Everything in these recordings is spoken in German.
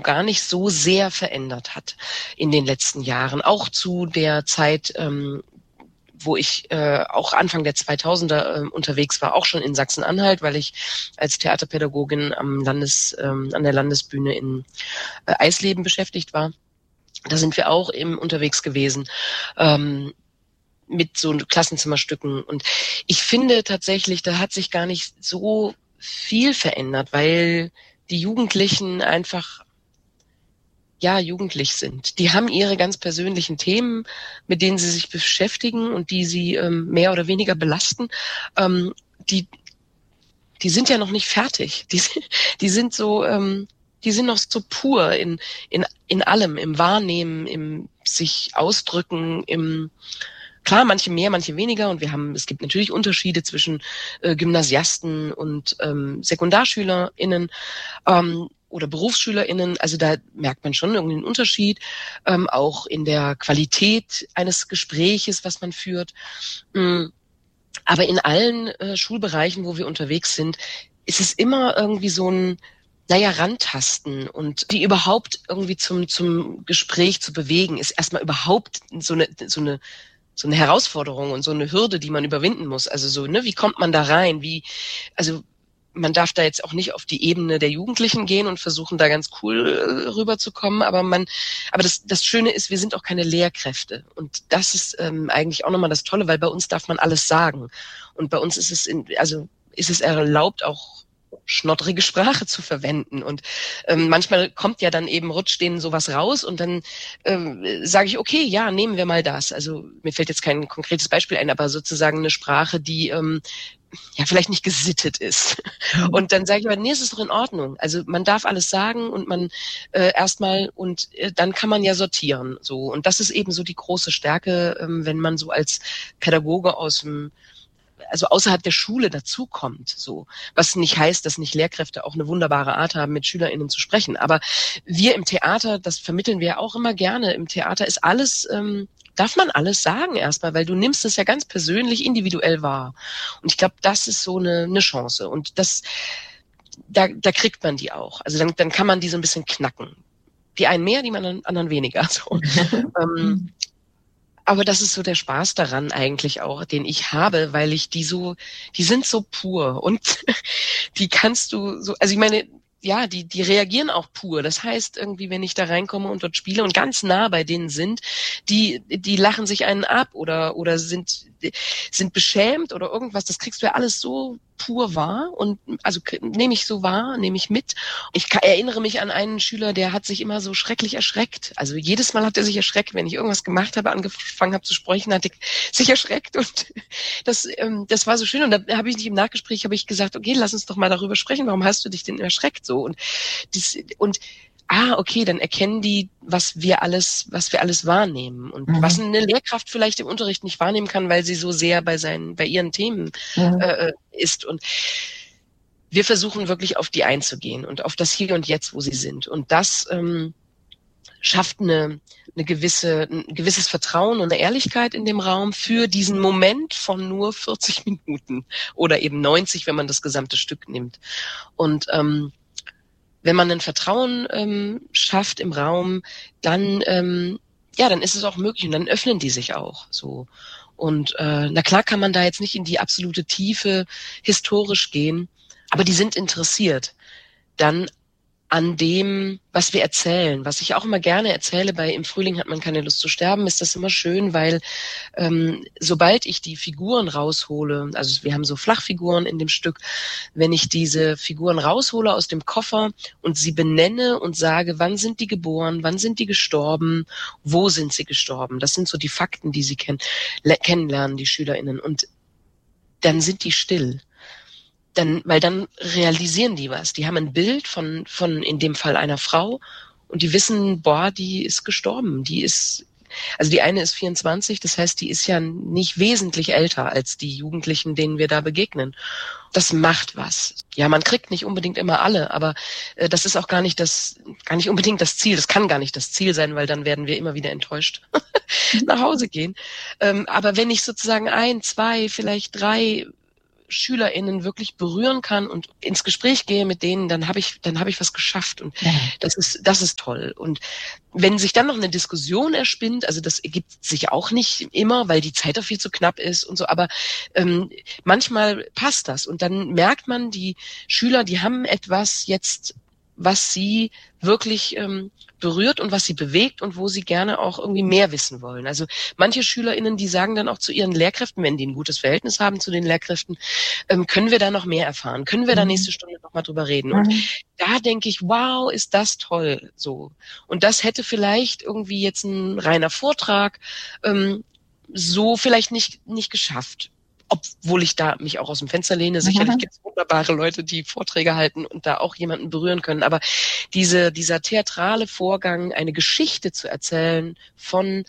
gar nicht so sehr verändert hat in den letzten Jahren. Auch zu der Zeit, wo ich auch Anfang der 2000er unterwegs war, auch schon in Sachsen-Anhalt, weil ich als Theaterpädagogin an der Landesbühne in Eisleben beschäftigt war. Da sind wir auch eben unterwegs gewesen mit so Klassenzimmerstücken. Und ich finde tatsächlich, da hat sich gar nicht so viel verändert, weil die Jugendlichen einfach jugendlich sind. Die haben ihre ganz persönlichen Themen, mit denen sie sich beschäftigen und die sie mehr oder weniger belasten. Die sind ja noch nicht fertig. Die sind so, die sind noch so pur in allem, im Wahrnehmen, im sich ausdrücken, klar, manche mehr, manche weniger, und es gibt natürlich Unterschiede zwischen Gymnasiasten und SekundarschülerInnen oder BerufsschülerInnen. Also da merkt man schon irgendwie einen Unterschied, auch in der Qualität eines Gespräches, was man führt. Aber in allen Schulbereichen, wo wir unterwegs sind, ist es immer irgendwie so ein rantasten und die überhaupt irgendwie zum Gespräch zu bewegen, ist erstmal überhaupt so eine Herausforderung und so eine Hürde, die man überwinden muss. Also so, wie kommt man da rein? Also man darf da jetzt auch nicht auf die Ebene der Jugendlichen gehen und versuchen, da ganz cool rüberzukommen. Aber das Schöne ist, wir sind auch keine Lehrkräfte. Und das ist eigentlich auch nochmal das Tolle, weil bei uns darf man alles sagen. Und bei uns ist es erlaubt, auch schnoddrige Sprache zu verwenden. Und manchmal rutscht denen sowas raus und dann sage ich, okay, ja, nehmen wir mal das. Also mir fällt jetzt kein konkretes Beispiel ein, aber sozusagen eine Sprache, die vielleicht nicht gesittet ist. Und dann sage ich aber, nee, es ist doch in Ordnung. Also man darf alles sagen und man erstmal und dann kann man ja sortieren. So. Und das ist eben so die große Stärke, wenn man so als Pädagoge außerhalb der Schule dazukommt, so. Was nicht heißt, dass nicht Lehrkräfte auch eine wunderbare Art haben, mit SchülerInnen zu sprechen. Aber wir im Theater, das vermitteln wir auch immer gerne. Im Theater ist alles, darf man alles sagen erstmal, weil du nimmst es ja ganz persönlich, individuell wahr. Und ich glaube, das ist so eine Chance. Und da kriegt man die auch. Also dann kann man die so ein bisschen knacken. Die einen mehr, die anderen weniger. So. Aber das ist so der Spaß daran eigentlich auch, den ich habe, weil ich die sind so pur und die kannst du so, also ich meine, ja, die reagieren auch pur. Das heißt irgendwie, wenn ich da reinkomme und dort spiele und ganz nah bei denen sind, die lachen sich einen ab oder sind beschämt oder irgendwas. Das kriegst du ja alles so pur wahr und also nehme ich so wahr, nehme ich mit. Ich erinnere mich an einen Schüler, der hat sich immer so schrecklich erschreckt. Also jedes Mal hat er sich erschreckt, wenn ich irgendwas gemacht habe, angefangen habe zu sprechen, hat er sich erschreckt und das war so schön. Und da habe ich nicht im Nachgespräch gesagt, okay, lass uns doch mal darüber sprechen. Warum hast du dich denn erschreckt so? Okay, dann erkennen die, was wir alles wahrnehmen und was eine Lehrkraft vielleicht im Unterricht nicht wahrnehmen kann, weil sie so sehr bei ihren Themen ist. Und wir versuchen wirklich auf die einzugehen und auf das Hier und Jetzt, wo sie sind. Und das schafft ein gewisses Vertrauen und eine Ehrlichkeit in dem Raum für diesen Moment von nur 40 Minuten oder eben 90, wenn man das gesamte Stück nimmt. Und wenn man ein Vertrauen schafft im Raum, dann ist es auch möglich und dann öffnen die sich auch so. Und na klar kann man da jetzt nicht in die absolute Tiefe historisch gehen, aber die sind interessiert dann an dem, was wir erzählen. Was ich auch immer gerne erzähle bei Im Frühling hat man keine Lust zu sterben, ist das immer schön, weil sobald ich die Figuren raushole, also wir haben so Flachfiguren in dem Stück, wenn ich diese Figuren raushole aus dem Koffer und sie benenne und sage, wann sind die geboren, wann sind die gestorben, wo sind sie gestorben, das sind so die Fakten, die sie kennenlernen, die SchülerInnen, und dann sind die still. Weil dann realisieren die was. Die haben ein Bild von in dem Fall einer Frau und die wissen, die ist gestorben. Also die eine ist 24, das heißt, die ist ja nicht wesentlich älter als die Jugendlichen, denen wir da begegnen. Das macht was. Ja, man kriegt nicht unbedingt immer alle, aber das ist auch gar nicht unbedingt das Ziel. Das kann gar nicht das Ziel sein, weil dann werden wir immer wieder enttäuscht nach Hause gehen. Aber wenn ich sozusagen 1, 2, vielleicht 3 SchülerInnen wirklich berühren kann und ins Gespräch gehe mit denen, dann habe ich was geschafft. Und das ist toll. Und wenn sich dann noch eine Diskussion erspinnt, also das ergibt sich auch nicht immer, weil die Zeit auch viel zu knapp ist und so, aber manchmal passt das. Und dann merkt man, die Schüler, die haben etwas jetzt, was sie wirklich berührt und was sie bewegt und wo sie gerne auch irgendwie mehr wissen wollen. Also manche SchülerInnen, die sagen dann auch zu ihren Lehrkräften, wenn die ein gutes Verhältnis haben zu den Lehrkräften, können wir da noch mehr erfahren? Können wir da nächste Stunde noch mal drüber reden? Und da denke ich, wow, ist das toll, so. Und das hätte vielleicht irgendwie jetzt ein reiner Vortrag so vielleicht nicht geschafft. Obwohl ich da mich auch aus dem Fenster lehne. Sicherlich gibt es wunderbare Leute, die Vorträge halten und da auch jemanden berühren können. Aber dieser theatrale Vorgang, eine Geschichte zu erzählen von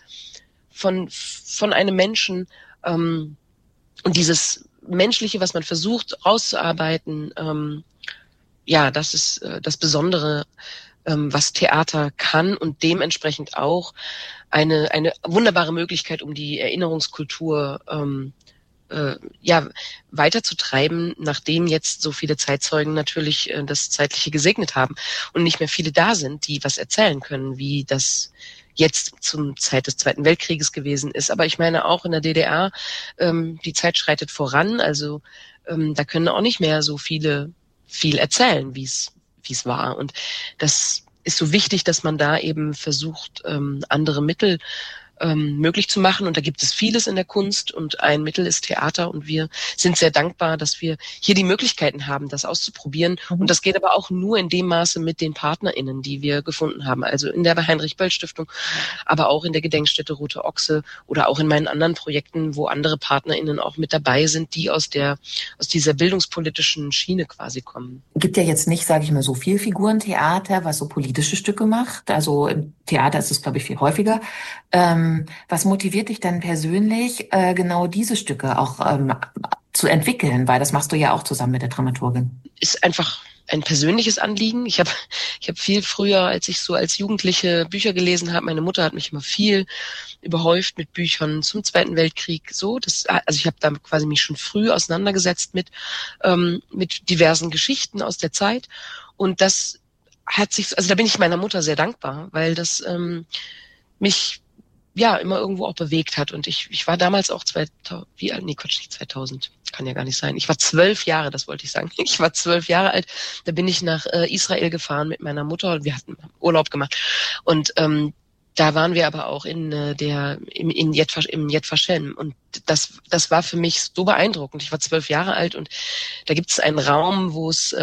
einem Menschen und dieses Menschliche, was man versucht rauszuarbeiten, ja, das ist das Besondere, was Theater kann und dementsprechend auch eine wunderbare Möglichkeit, um die Erinnerungskultur ja, weiterzutreiben, nachdem jetzt so viele Zeitzeugen natürlich das Zeitliche gesegnet haben und nicht mehr viele da sind, die was erzählen können, wie das jetzt zum Zeit des Zweiten Weltkrieges gewesen ist. Aber ich meine auch in der DDR, die Zeit schreitet voran, also da können auch nicht mehr so viel erzählen, wie es war. Und das ist so wichtig, dass man da eben versucht, andere Mittel möglich zu machen. Und da gibt es vieles in der Kunst und ein Mittel ist Theater. Und wir sind sehr dankbar, dass wir hier die Möglichkeiten haben, das auszuprobieren. Und das geht aber auch nur in dem Maße mit den PartnerInnen, die wir gefunden haben. Also in der Heinrich-Böll-Stiftung, aber auch in der Gedenkstätte Rote Ochse oder auch in meinen anderen Projekten, wo andere PartnerInnen auch mit dabei sind, die aus dieser bildungspolitischen Schiene quasi kommen. Gibt ja jetzt nicht, sage ich mal, so viel Figurentheater, was so politische Stücke macht. Also im Theater ist es, glaube ich, viel häufiger. Was motiviert dich dann persönlich, genau diese Stücke auch zu entwickeln? Weil das machst du ja auch zusammen mit der Dramaturgin. Ist einfach ein persönliches Anliegen. Ich habe viel früher, als ich so als Jugendliche Bücher gelesen habe, meine Mutter hat mich immer viel überhäuft mit Büchern zum Zweiten Weltkrieg. So, also ich habe da quasi mich schon früh auseinandergesetzt mit diversen Geschichten aus der Zeit. Und das hat sich, also da bin ich meiner Mutter sehr dankbar, weil das mich ja immer irgendwo auch bewegt hat. Und ich war damals auch 2000, nicht 2000, kann ja gar nicht sein. Ich war 12 Jahre, das wollte ich sagen. Ich war 12 Jahre alt. Da bin ich nach Israel gefahren mit meiner Mutter und wir hatten Urlaub gemacht. Und da waren wir aber auch im Yad Vashem. Und das war für mich so beeindruckend. Ich war 12 Jahre alt und da gibt es einen Raum,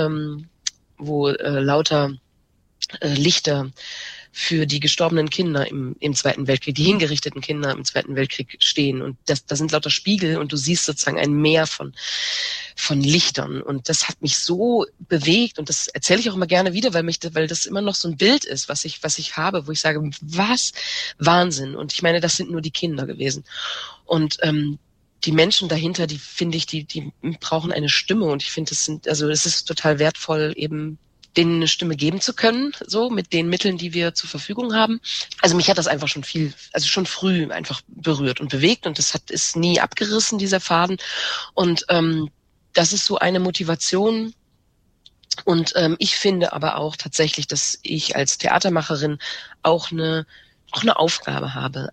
wo lauter Lichter für die gestorbenen Kinder im Zweiten Weltkrieg, die hingerichteten Kinder im Zweiten Weltkrieg stehen. Und da sind lauter Spiegel und du siehst sozusagen ein Meer von Lichtern. Und das hat mich so bewegt und das erzähle ich auch immer gerne wieder, weil das immer noch so ein Bild ist, was ich habe, wo ich sage, was Wahnsinn. Und ich meine, das sind nur die Kinder gewesen. Und die Menschen dahinter, die finde ich, die brauchen eine Stimme. Und ich finde, es ist total wertvoll, eben denen eine Stimme geben zu können, so mit den Mitteln, die wir zur Verfügung haben. Also mich hat das einfach schon früh einfach berührt und bewegt und ist nie abgerissen, dieser Faden. Und das ist so eine Motivation. Und ich finde aber auch tatsächlich, dass ich als Theatermacherin auch eine Aufgabe habe,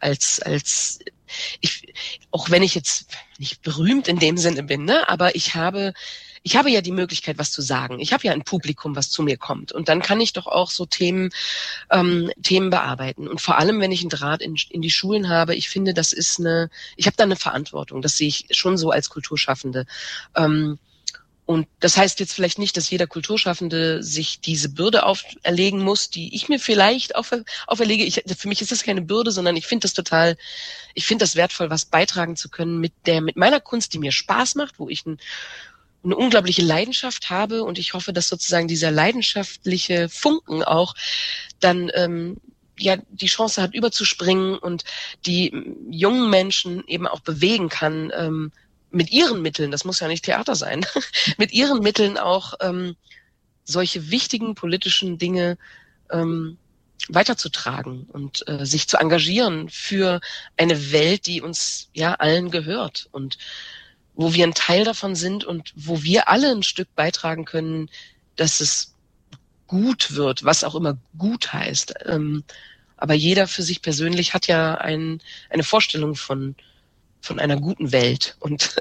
auch wenn ich jetzt nicht berühmt in dem Sinne bin, ne, aber ich habe ja die Möglichkeit, was zu sagen. Ich habe ja ein Publikum, was zu mir kommt. Und dann kann ich doch auch so Themen bearbeiten. Und vor allem, wenn ich einen Draht in die Schulen habe, ich finde, ich habe da eine Verantwortung. Das sehe ich schon so als Kulturschaffende. Und das heißt jetzt vielleicht nicht, dass jeder Kulturschaffende sich diese Bürde auferlegen muss, die ich mir vielleicht auferlege. Für mich ist das keine Bürde, sondern ich finde das wertvoll, was beitragen zu können mit meiner Kunst, die mir Spaß macht, wo ich eine unglaubliche Leidenschaft habe und ich hoffe, dass sozusagen dieser leidenschaftliche Funken auch dann die Chance hat, überzuspringen und die jungen Menschen eben auch bewegen kann, mit ihren Mitteln, das muss ja nicht Theater sein, mit ihren Mitteln auch solche wichtigen politischen Dinge weiterzutragen und sich zu engagieren für eine Welt, die uns ja allen gehört. Und wo wir ein Teil davon sind und wo wir alle ein Stück beitragen können, dass es gut wird, was auch immer gut heißt. Aber jeder für sich persönlich hat ja eine Vorstellung von einer guten Welt. Und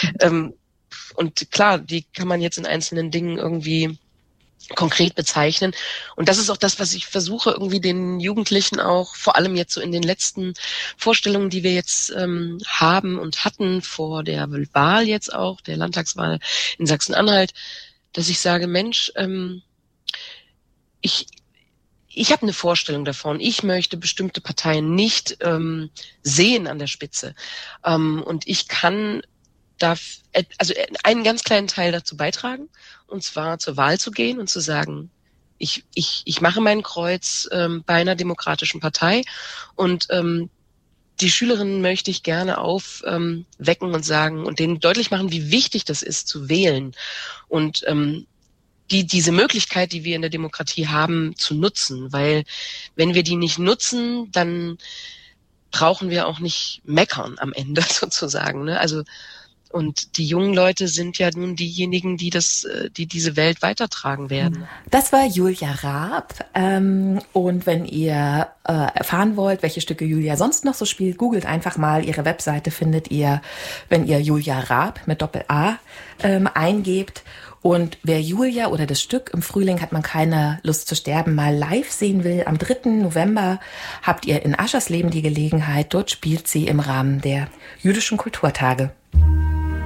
klar, die kann man jetzt in einzelnen Dingen irgendwie konkret bezeichnen. Und das ist auch das, was ich versuche, irgendwie den Jugendlichen auch, vor allem jetzt so in den letzten Vorstellungen, die wir jetzt haben und hatten vor der Wahl jetzt auch, der Landtagswahl in Sachsen-Anhalt, dass ich sage, Mensch, ich habe eine Vorstellung davon. Ich möchte bestimmte Parteien nicht sehen an der Spitze. Und ich kann also einen ganz kleinen Teil dazu beitragen, und zwar zur Wahl zu gehen und zu sagen, ich mache mein Kreuz bei einer demokratischen Partei und die Schülerinnen möchte ich gerne aufwecken und sagen und denen deutlich machen, wie wichtig das ist, zu wählen und diese Möglichkeit, die wir in der Demokratie haben, zu nutzen. Weil wenn wir die nicht nutzen, dann brauchen wir auch nicht meckern am Ende sozusagen. Ne? Also und die jungen Leute sind ja nun diejenigen, die diese Welt weitertragen werden. Das war Julia Raab. Und wenn ihr erfahren wollt, welche Stücke Julia sonst noch so spielt, googelt einfach mal. Ihre Webseite findet ihr, wenn ihr Julia Raab mit Doppel-A eingebt. Und wer Julia oder das Stück Im Frühling hat man keine Lust zu sterben mal live sehen will, am 3. November habt ihr in Aschersleben die Gelegenheit. Dort spielt sie im Rahmen der Jüdischen Kulturtage.